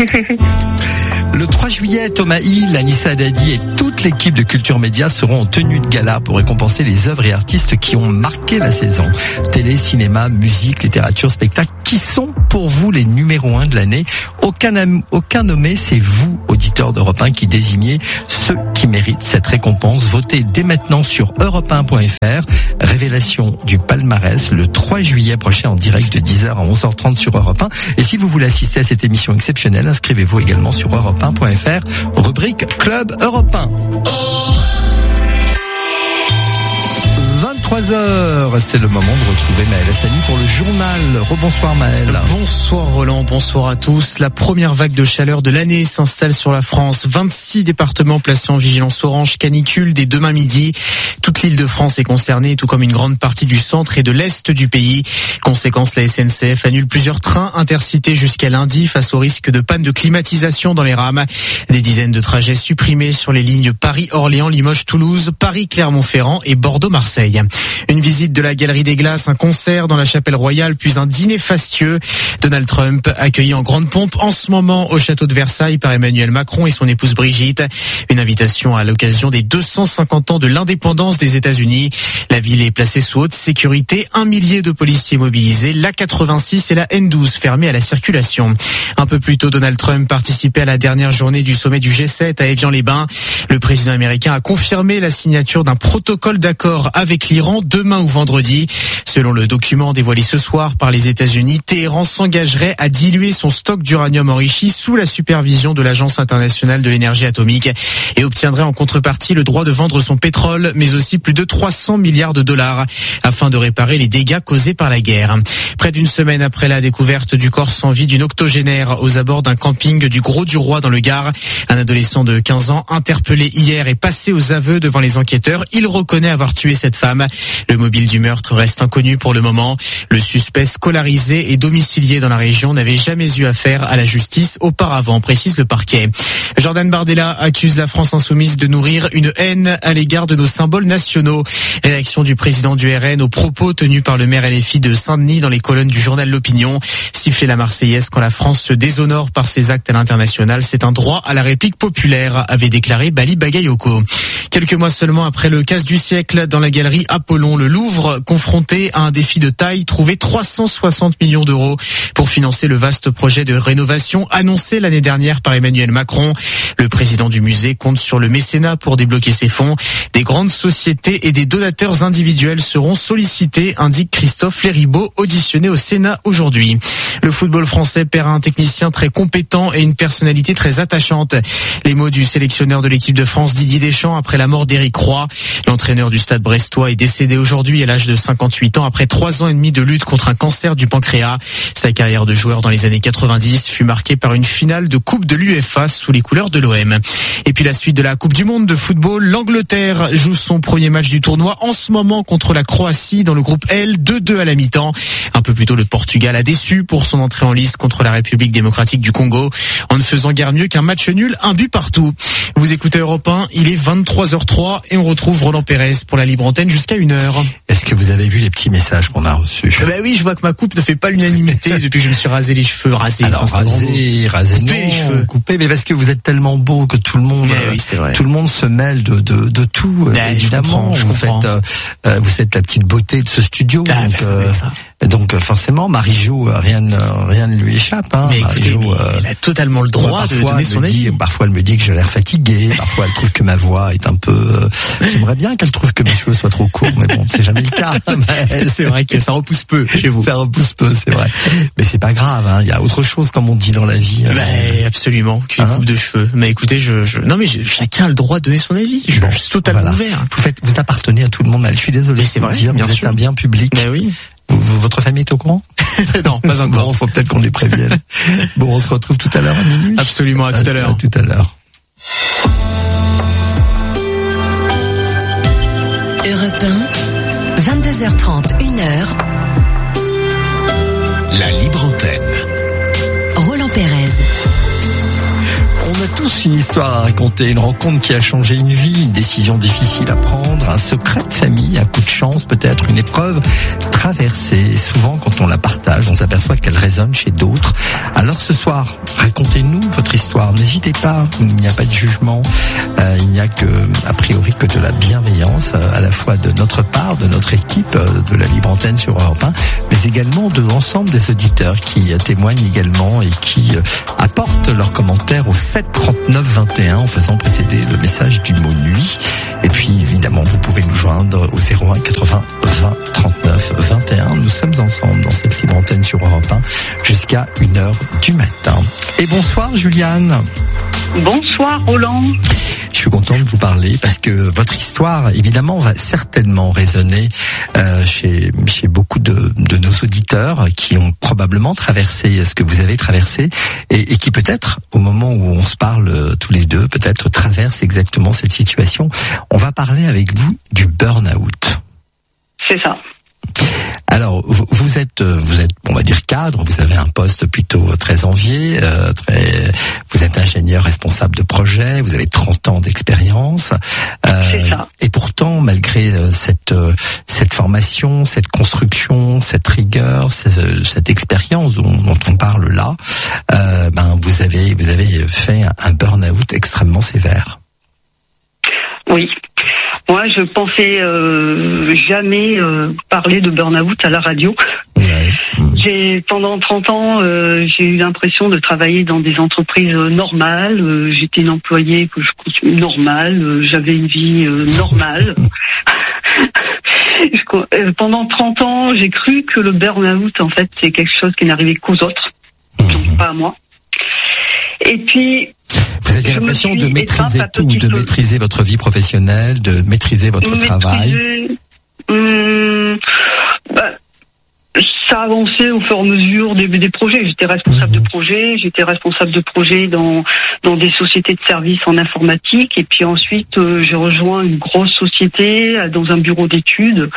A: Le trois juillet, Thomas Hill, Anissa Dadi et toute l'équipe de Culture Média seront en tenue de gala pour récompenser les œuvres et artistes qui ont marqué la saison. Télé, cinéma, musique, littérature, spectacle. Qui sont pour vous les numéros un de l'année ? Aucun, aucun nommé, c'est vous, auditeurs d'Europe un, qui désignez ceux qui méritent cette récompense. Votez dès maintenant sur europe un point f r. Révélation du palmarès le trois juillet prochain en direct de dix heures à onze heures trente sur Europe un. Et si vous voulez assister à cette émission exceptionnelle, inscrivez-vous également sur europe un point f r, rubrique Club Europe un. vingt-trois heures, c'est le moment de retrouver Maëlle Hassani pour le journal. Rebonsoir Maëlle.
B: Bonsoir Roland, bonsoir à tous. La première vague de chaleur de l'année s'installe sur la France. vingt-six départements placés en vigilance orange canicule dès demain midi. Toute l'île de France est concernée, tout comme une grande partie du centre et de l'est du pays. Conséquence, la S N C F annule plusieurs trains intercités jusqu'à lundi face au risque de panne de climatisation dans les rames. Des dizaines de trajets supprimés sur les lignes Paris-Orléans, Limoges-Toulouse, Paris-Clermont-Ferrand et Bordeaux-Marseille. Une visite de la Galerie des Glaces, un concert dans la Chapelle Royale, puis un dîner fastueux. Donald Trump accueilli en grande pompe en ce moment au château de Versailles par Emmanuel Macron et son épouse Brigitte. Une invitation à l'occasion des deux cent cinquante ans de l'indépendance des États-Unis. La ville est placée sous haute sécurité, un millier de policiers mobilisés, l'A quatre-vingt-six et la N douze fermées à la circulation. Un peu plus tôt, Donald Trump participait à la dernière journée du sommet du G sept à Évian-les-Bains. Le président américain a confirmé la signature d'un protocole d'accord avec l'Iran demain ou vendredi. Selon le document dévoilé ce soir par les États-Unis, Téhéran s'engagerait à diluer son stock d'uranium enrichi sous la supervision de l'Agence internationale de l'énergie atomique et obtiendrait en contrepartie le droit de vendre son pétrole, mais aussi plus de trois cents milliards de dollars afin de réparer les dégâts causés par la guerre. Près d'une semaine après la découverte du corps sans vie d'une octogénaire aux abords d'un camping du Gros-du-Roi dans le Gard, un adolescent de quinze ans interpellé hier est passé aux aveux devant les enquêteurs. Il reconnaît avoir tué cette femme. Le mobile du meurtre reste inconnu pour le moment. Le suspect scolarisé et domicilié dans la région n'avait jamais eu affaire à la justice auparavant, précise le parquet. Jordan Bardella accuse la France insoumise de nourrir une haine à l'égard de nos symboles nationaux. Réaction du président du R N aux propos tenus par le maire L F I de Saint-Denis dans les colonnes du journal L'Opinion. Siffler la Marseillaise quand la France se déshonore par ses actes à l'international, c'est un droit à la réplique populaire, avait déclaré Bali Bagayoko. Quelques mois seulement après le casse du siècle dans la galerie Apollon, le Louvre, confronté à un défi de taille, trouvait trois cent soixante millions d'euros pour financer le vaste projet de rénovation annoncé l'année dernière par Emmanuel Macron. Le président du musée compte sur le mécénat pour débloquer ses fonds. Des grandes sociétés et des donateurs individuels seront sollicités, indique Christophe Léribaud, auditionné au Sénat aujourd'hui. Le football français perd un technicien très compétent et une personnalité très attachante. Les mots du sélectionneur de l'équipe de France Didier Deschamps après la mort d'Éric Roy. L'entraîneur du Stade brestois est décédé aujourd'hui à l'âge de cinquante-huit ans après trois ans et demi de lutte contre un cancer du pancréas. Sa carrière de joueur dans les années quatre-vingt-dix fut marquée par une finale de Coupe de l'U E F A sous les couleurs de l'O M. Et puis la suite de la Coupe du Monde de football, l'Angleterre joue son premier match du tournoi en ce moment contre la Croatie dans le groupe L, deux deux à la mi-temps. Un peu plus tôt, le Portugal a déçu pour son entrée en lice contre la République démocratique du Congo en ne faisant guère mieux qu'un match nul, un but partout. Vous écoutez Europe un, il est vingt-trois heures trois et on retrouve Roland Pérez pour la libre antenne jusqu'à une heure.
A: Est-ce que vous avez vu les petits messages qu'on a reçus?
B: Eh ben oui, je vois que ma coupe ne fait pas l'unanimité depuis que je me suis rasé les cheveux, rasé.
A: Alors
B: enfin,
A: rasé, rasé, non,
B: les cheveux.
A: coupé, mais parce que vous êtes tellement beau que tout le monde,
B: eh oui, c'est vrai.
A: tout le monde se mêle de de, de tout.
B: Eh,
A: évidemment,
B: je
A: vous
B: comprends,
A: faites, euh, vous êtes la petite beauté de ce studio.
B: Ah,
A: donc,
B: bah, ça
A: euh,
B: doit être ça.
A: donc forcément, Marie-Jo, rien ne rien ne lui échappe. Hein.
B: Mais écoutez,
A: Marie-Jo,
B: mais
A: euh,
B: elle a totalement le droit
A: moi,
B: de
A: parfois,
B: donner
A: elle
B: son
A: me dit,
B: avis.
A: Parfois, elle me dit que j'ai l'air fatigué. Parfois, elle trouve que ma voix est un peu. Euh, J'aimerais bien qu'elle trouve que mes cheveux soient trop courts, mais bon, c'est jamais le cas.
B: C'est vrai que ça repousse peu chez vous.
A: Ça repousse peu, c'est vrai. Mais c'est pas grave. Hein. Il y a autre chose, comme on dit dans la vie.
B: Bah, absolument, qu'une
A: Hein
B: coupe de cheveux. Mais écoutez, je, je... non mais je, chacun a le droit de donner son avis. Je,
A: Bon,
B: je suis totalement
A: voilà.
B: ouvert.
A: Vous faites, vous appartenez à tout le monde. Je suis désolé.
B: Mais c'est
A: de vous
B: vrai,
A: dire,
B: bien
A: vous
B: sûr.
A: êtes un bien public.
B: Mais oui.
A: Vous- vous- votre famille est au courant?
B: Non, pas encore.
A: Bon, faut peut-être qu'on les prévienne. Bon, on se retrouve tout à l'heure à minuit.
B: Absolument, à tout à l'heure.
A: À tout à l'heure.
C: Europe un, vingt-deux heures trente, une heure.
E: La libre antenne.
C: Roland Pérez.
A: On a tous une histoire à raconter, une rencontre qui a changé une vie, une décision difficile à prendre, un secret de famille, un coup de chance peut-être, une épreuve traversée. Et souvent, quand on la partage, on s'aperçoit qu'elle résonne chez d'autres. Alors ce soir, racontez-nous votre histoire. N'hésitez pas, il n'y a pas de jugement, euh, il n'y a que, a priori, que de la bienveillance, euh, à la fois de notre part, de notre équipe, euh, de la libre antenne sur Europe un, mais également de l'ensemble des auditeurs qui euh, témoignent également et qui euh, apportent leurs commentaires au sept trente-neuf vingt et un en faisant précéder le message du mot nuit. Et puis évidemment, vous pouvez nous joindre au zéro un quatre-vingts vingt trente-neuf vingt et un. Nous sommes ensemble dans cette libre antenne sur Europe un jusqu'à une heure du matin. Et bonsoir Juliane.
D: Bonsoir Roland.
A: Je suis content de vous parler parce que votre histoire, évidemment, va certainement résonner euh, chez, chez beaucoup de, de nos auditeurs qui ont probablement traversé ce que vous avez traversé et, et qui peut-être, au moment où on se parle euh, tous les deux, peut-être traversent exactement cette situation. On va parler avec vous du burn-out.
D: C'est ça.
A: Alors, vous, vous êtes, vous êtes, on va dire cadre. Vous avez un poste plutôt très envié. Euh, très, vous êtes ingénieur responsable de projet. Vous avez trente ans d'expérience. Euh,
E: C'est ça.
A: Et pourtant, malgré cette cette formation, cette construction, cette rigueur, cette, cette expérience dont, dont on parle là, euh, ben vous avez vous avez fait un burn-out extrêmement sévère.
E: Oui. Moi, je pensais euh, jamais euh, parler de burn-out à la radio.
A: Ouais. Mmh.
E: J'ai pendant trente ans, euh, j'ai eu l'impression de travailler dans des entreprises euh, normales. Euh, j'étais une employée que je considère normale. Euh, j'avais une vie euh, normale. je, euh, pendant trente ans, j'ai cru que le burn-out, en fait, c'est quelque chose qui n'arrivait qu'aux autres, donc pas à moi. Et puis,
A: vous avez l'impression de maîtriser tout, de
E: peu.
A: maîtriser votre vie professionnelle, de maîtriser votre maîtriser, travail.
E: Hum, bah, ça avançait au fur et à mesure des, des projets. J'étais responsable mmh. de projet, j'étais responsable de projet dans dans des sociétés de services en informatique, et puis ensuite euh, j'ai rejoint une grosse société dans un bureau d'études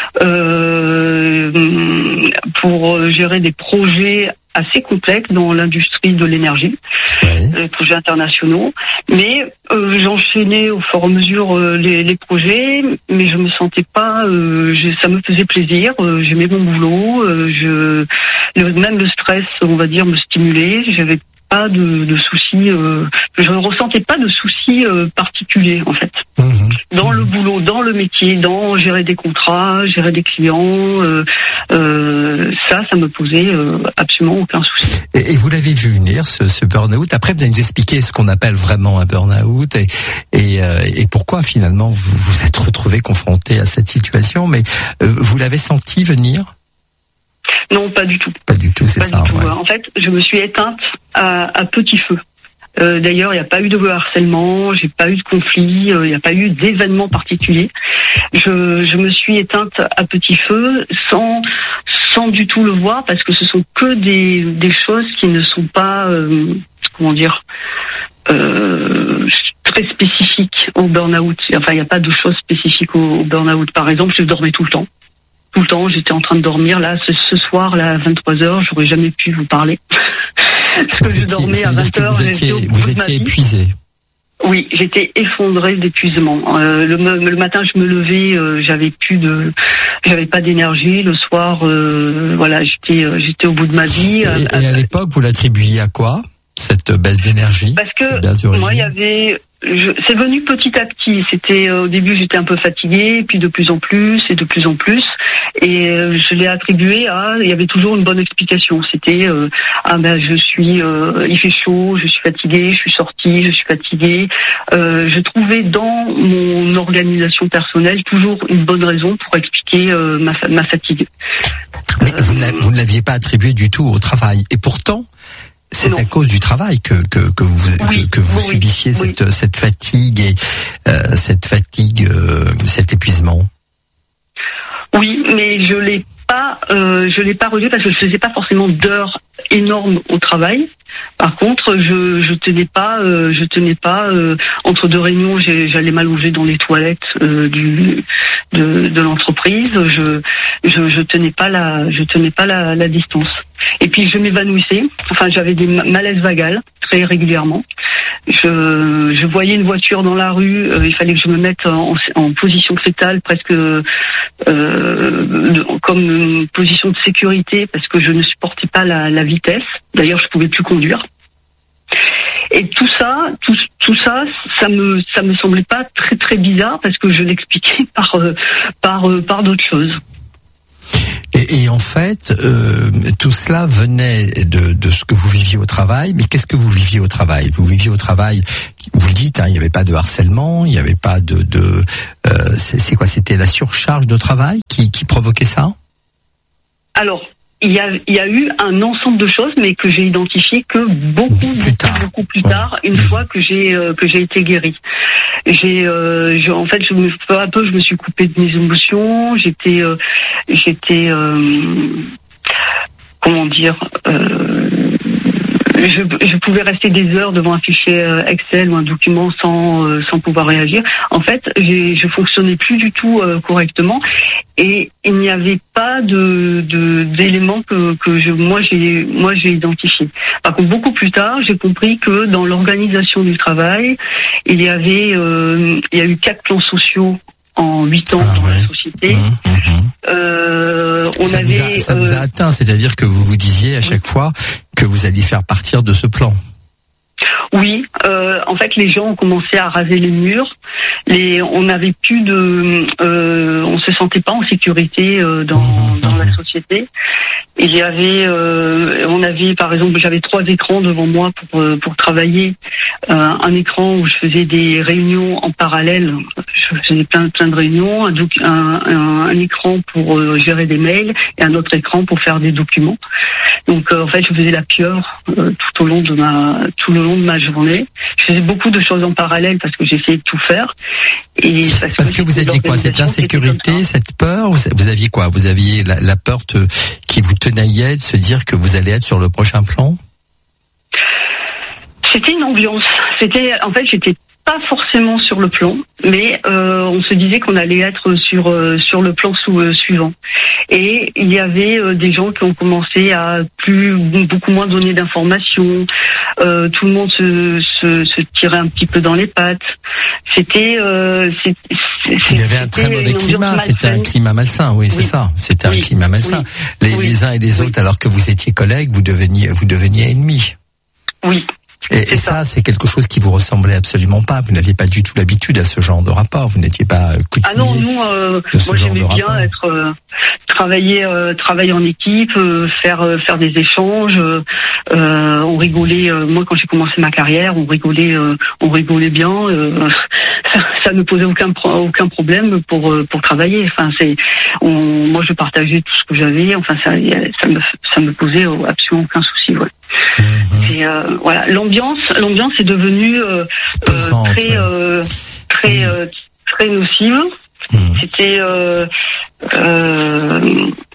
E: euh, pour gérer des projets assez complexes dans l'industrie de l'énergie, oui. des projets internationaux. Mais euh, j'enchaînais au fur et à mesure euh, les, les projets, mais je me sentais pas, euh, je, ça me faisait plaisir, euh, j'aimais mon boulot, euh, je, le, même le stress, on va dire, me stimulait. J'avais pas de, de soucis, euh, je ne ressentais pas de soucis euh, particuliers en fait. Mmh. Dans mmh. le boulot, dans le métier, dans gérer des contrats, gérer des clients, euh, euh, ça, ça me posait euh, absolument aucun souci.
A: Et, et vous l'avez vu venir ce, ce burn-out. Après, vous allez nous expliquer ce qu'on appelle vraiment un burn-out et, et, euh, et pourquoi finalement vous vous êtes retrouvé confronté à cette situation. Mais euh, vous l'avez senti venir ?
E: Non, pas du tout.
A: Pas du tout, c'est
E: pas
A: ça.
E: Du tout.
A: Ouais.
E: En fait, je me suis éteinte à, à petit feu. Euh, d'ailleurs, il n'y a pas eu de harcèlement, j'ai pas eu de conflit, il euh, n'y a pas eu d'événement particulier. Je, je me suis éteinte à petit feu sans, sans du tout le voir, parce que ce sont que des, des choses qui ne sont pas, euh, comment dire, euh, très spécifiques au burn-out. Enfin, il n'y a pas de choses spécifiques au, au burn-out. Par exemple, je dormais tout le temps. Tout le temps, j'étais en train de dormir. Là, ce, ce soir, là, à vingt-trois heures, j'aurais jamais pu vous parler. Parce que
A: vous
E: je
A: étiez,
E: dormais à vingt heures.
A: Vous étiez, vous étiez épuisé.
E: Oui, j'étais effondrée d'épuisement. Euh, le, le matin, je me levais, euh, j'avais plus de, j'avais pas d'énergie. Le soir, euh, voilà, j'étais, euh, j'étais au bout de ma vie.
A: Et,
E: à,
A: et à l'époque, vous l'attribuiez à quoi, cette baisse d'énergie?
E: Parce que moi, il y avait, je, c'est venu petit à petit. C'était euh, au début, j'étais un peu fatiguée, puis de plus en plus et de plus en plus. Et euh, je l'ai attribué à, il y avait toujours une bonne explication. C'était euh, ah ben je suis, euh, il fait chaud, je suis fatiguée, je suis sortie, je suis fatiguée. Euh, je trouvais dans mon organisation personnelle toujours une bonne raison pour expliquer euh, ma, ma fatigue.
A: Mais euh, vous, vous ne l'aviez pas attribué du tout au travail. Et pourtant, c'est non. à cause du travail que que, que vous
E: oui,
A: que, que vous
E: oui,
A: subissiez
E: oui.
A: cette cette fatigue et euh, cette fatigue, euh, cet épuisement.
E: Oui, mais je l'ai pas, euh, je l'ai pas relevé parce que je faisais pas forcément d'heures énormes au travail. Par contre, je je tenais pas, euh, je tenais pas euh, entre deux réunions, j'ai, j'allais m'allonger dans les toilettes euh, du de, de l'entreprise. Je, je je tenais pas la, je tenais pas la, la distance. Et puis je m'évanouissais. Enfin, j'avais des malaises vagales très régulièrement. Je, je voyais une voiture dans la rue, euh, il fallait que je me mette en, en position fétale, presque euh, comme une position de sécurité, parce que je ne supportais pas la, la vitesse. D'ailleurs, je pouvais plus conduire. Et tout ça, tout, tout ça, ça me, ça me semblait pas très très bizarre, parce que je l'expliquais par, euh, par, euh, par d'autres choses.
A: Et, et en fait, euh, tout cela venait de, de ce que vous viviez au travail. Mais qu'est-ce que vous viviez au travail? Vous viviez au travail, vous le dites, hein, il n'y avait pas de harcèlement, il n'y avait pas de... de euh, c'est, c'est quoi? C'était la surcharge de travail qui, qui provoquait ça?
E: Alors, il y a, il y a eu un ensemble de choses, mais que j'ai identifié que beaucoup,
A: plus
E: beaucoup,
A: tard.
E: beaucoup plus
A: ouais.
E: tard, une mmh. fois que j'ai euh, que j'ai été guérie. J'ai, euh, je, en fait, je me, peu à peu, je me suis coupée de mes émotions. J'étais, euh, j'étais, euh, comment dire, euh, je, je pouvais rester des heures devant un fichier Excel ou un document sans euh, sans pouvoir réagir. En fait, j'ai, je fonctionnais plus du tout euh, correctement et il n'y avait pas de, de d'éléments que que je moi j'ai moi j'ai identifié. Par contre, beaucoup plus tard, j'ai compris que dans l'organisation du travail, il y avait euh, il y a eu quatre plans sociaux en huit ans ah, dans ouais. la société. Mmh, mmh. Euh, on
A: ça
E: avait
A: vous a, ça
E: euh,
A: vous a atteint, c'est-à-dire que vous vous disiez à chaque oui. fois que vous alliez faire partir de ce plan.
E: Oui, euh, en fait, les gens ont commencé à raser les murs. Les, on n'avait plus de, euh, on se sentait pas en sécurité euh, dans, mmh, dans mmh. la société. Il y avait, euh, on avait, par exemple, j'avais trois écrans devant moi pour pour travailler. Euh, un écran où je faisais des réunions en parallèle, je faisais plein plein de réunions. Un, doc, un, un, un écran pour euh, gérer des mails et un autre écran pour faire des documents. Donc, euh, en fait, je faisais la pieuvre euh, tout au long de ma tout le long de ma journée. Je faisais beaucoup de choses en parallèle parce que j'essayais de tout faire. Et parce,
A: parce que, que vous aviez quoi, cette insécurité, cette peur, vous, vous aviez quoi, vous aviez la, la peur te, qui vous tenaillait de se dire que vous allez être sur le prochain plan?
E: C'était une ambiance. C'était, en fait, j'étais pas forcément sur le plan, mais euh, on se disait qu'on allait être sur euh, sur le plan sous, euh, suivant. Et il y avait euh, des gens qui ont commencé à plus beaucoup moins donner d'informations. Euh, tout le monde se, se se tirait un petit peu dans les pattes. C'était euh, c'est, c'est,
A: il y avait un très mauvais climat. C'était un climat malsain. Oui, oui. c'est ça. C'était oui. un climat malsain. Oui. Les, oui. les uns et les autres, oui. alors que vous étiez collègues, vous deveniez vous deveniez ennemis.
E: Oui.
A: Et, et ça, ça, c'est quelque chose qui vous ressemblait absolument pas. Vous n'aviez pas du tout l'habitude à ce genre de rapport. Vous n'étiez pas coutumier.
E: Ah non, nous, euh, moi j'aimais bien rapport. être euh, travailler, euh, travailler en équipe, euh, faire euh, faire des échanges. Euh, on rigolait. Euh, moi, quand j'ai commencé ma carrière, on rigolait, euh, on rigolait bien. Euh, ça, ça ne posait aucun aucun problème pour pour travailler. Enfin, c'est, on, moi, je partageais tout ce que j'avais. Enfin, ça, ça me ça me posait absolument aucun souci. Ouais. Mmh. Et euh, voilà, l'ambiance, l'ambiance est devenue euh, Pesante, très, ouais. euh, très, mmh. euh, très nocive. Mmh. C'était, euh, euh,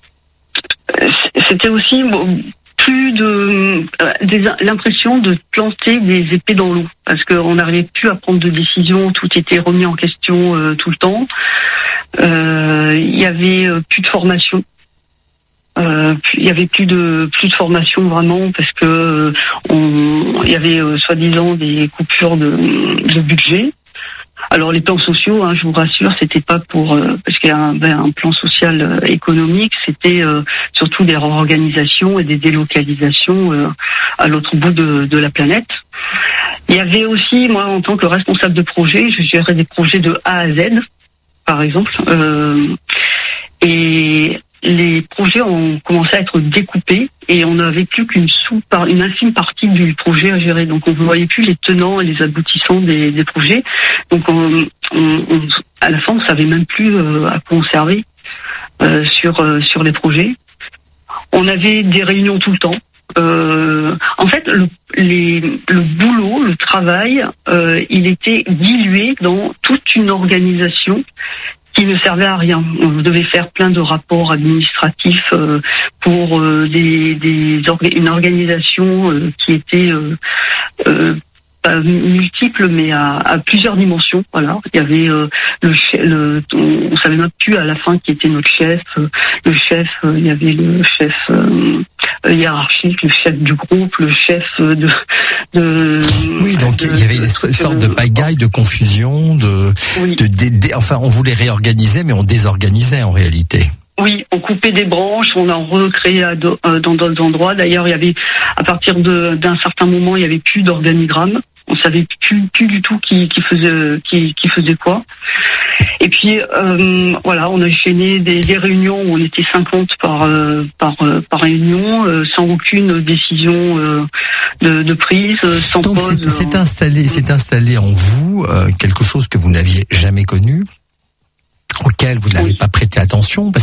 E: c'était aussi plus de euh, des, l'impression de planter des épées dans l'eau, parce qu'on n'arrivait plus à prendre de décisions, tout était remis en question euh, tout le temps. Euh, il y avait euh, plus de formation. Euh, il y avait plus de plus de formation vraiment parce que euh, on, il y avait euh, soi-disant des coupures de, de budget. Alors les plans sociaux, hein, je vous rassure, c'était pas pour euh, parce qu'il y avait un, un plan social euh, économique, c'était euh, surtout des réorganisations et des délocalisations euh, à l'autre bout de, de la planète. Il y avait aussi, moi en tant que responsable de projet, je gérais des projets de A à Z, par exemple, euh, et les projets ont commencé à être découpés et on n'avait plus qu'une sous par une infime partie du projet à gérer. Donc on ne voyait plus les tenants et les aboutissants des, des projets. Donc on, on, on, à la fin, on savait même plus euh, à quoi on servait euh, sur euh, sur les projets. On avait des réunions tout le temps. Euh, en fait, le, les, le boulot, le travail, euh, il était dilué dans toute une organisation qui ne servait à rien. On devait faire plein de rapports administratifs euh, pour euh, des, des orga- une organisation euh, qui était euh, euh, pas multiple, mais à, à plusieurs dimensions. Voilà, il y avait euh, le, chef, le, on, on savait même plus à la fin qui était notre chef. Le chef, euh, il y avait le chef euh, hiérarchique, le chef du groupe, le chef de. de
A: oui, donc de, il y avait une sorte de pagaille, de confusion, de, oui. de, de, de, enfin, on voulait réorganiser, mais on désorganisait en réalité.
E: Oui, on coupait des branches, on en recréait à do, euh, dans d'autres endroits. D'ailleurs, il y avait, à partir de, d'un certain moment, il y avait plus d'organigramme. On savait plus, plus du tout qui, qui faisait, qui, qui faisait quoi. Et puis, euh, voilà, on a enchaîné des, des réunions où on était cinquante par, euh, par, euh, par réunion, euh, sans aucune décision euh, de, de prise, sans
A: Donc,
E: pause.
A: Donc, c'est, c'est installé, c'est installé en vous euh, quelque chose que vous n'aviez jamais connu, auquel vous n'avez oui. pas prêté attention, parce